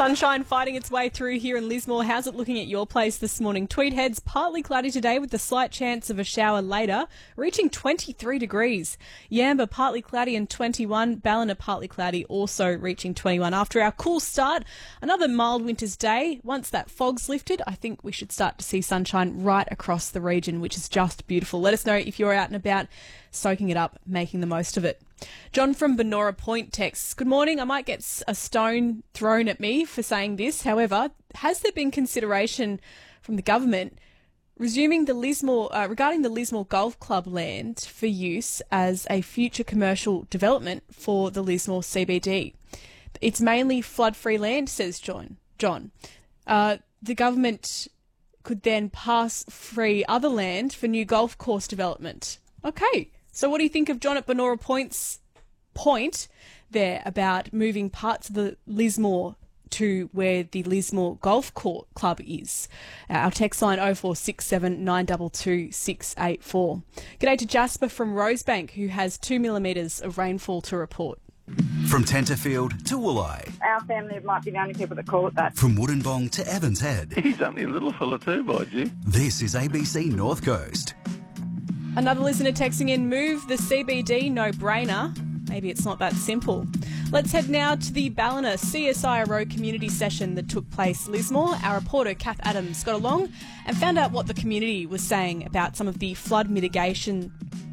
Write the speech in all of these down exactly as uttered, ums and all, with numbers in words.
Sunshine fighting its way through here in Lismore. How's it looking at your place this morning? Tweed Head's partly cloudy today with a slight chance of a shower later, reaching twenty-three degrees. Yamba partly cloudy and twenty-one. Ballina partly cloudy, also reaching twenty-one. After our cool start, another mild winter's day. Once that fog's lifted, I think we should start to see sunshine right across the region, which is just beautiful. Let us know if you're out and about, soaking it up, making the most of it. John from Benora Point texts, good morning. I might get a stone thrown at me for saying this. However, has there been consideration from the government resuming the Lismore, uh, regarding the Lismore Golf Club land for use as a future commercial development for the Lismore C B D? It's mainly flood-free land, says John. John, uh, the government could then pass free other land for new golf course development. Okay. So what do you think of John at Benora Point's point there about moving parts of the Lismore to where the Lismore Golf Court Club is? Uh, our text line oh four six seven, nine two two, six eight four. G'day to Jasper from Rosebank, who has two millimetres of rainfall to report. From Tenterfield to Wooleye. Our family might be the only people that call it that. From Woodinbong to Evans Head. He's only a little fella too, by G. This is A B C North Coast. Another listener texting in, move the C B D, no-brainer. Maybe it's not that simple. Let's head now to the Ballina C S I R O community session that took place Lismore. Our reporter, Kath Adams, got along and found out what the community was saying about some of the flood mitigation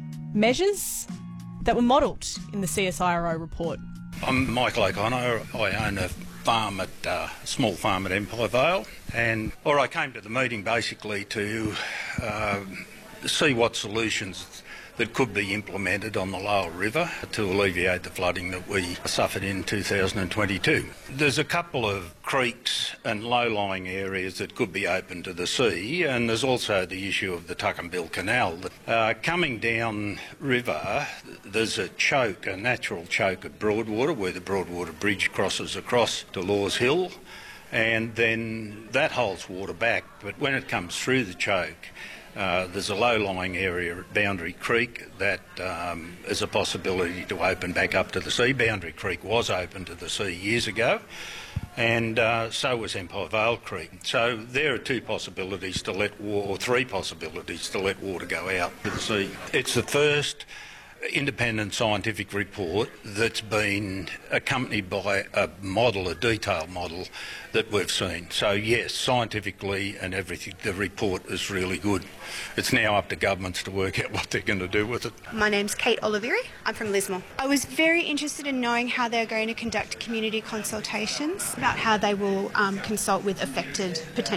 measures that were modelled in the C S I R O report. I'm Michael O'Connor. I own a farm at uh, a small farm at Empire Vale, and or I came to the meeting basically to uh, see what solutions that could be implemented on the lower river to alleviate the flooding that we suffered in two thousand twenty-two. There's a couple of creeks and low-lying areas that could be open to the sea, and there's also the issue of the Tuckambill Canal. Uh, coming down river, there's a choke, a natural choke at Broadwater, where the Broadwater Bridge crosses across to Laws Hill, and then that holds water back. But when it comes through the choke, Uh, there's a low-lying area at Boundary Creek that um, is a possibility to open back up to the sea. Boundary Creek was open to the sea years ago, and uh, so was Empire Vale Creek. So there are two possibilities to let water, or three possibilities to let water go out to the sea. It's the first independent scientific report that's been accompanied by a model, a detailed model that we've seen. So yes, scientifically and everything, the report is really good. It's now up to governments to work out what they're going to do with it. My name's Kate Oliveri. I'm from Lismore. I was very interested in knowing how they're going to conduct community consultations about how they will um, consult with affected potential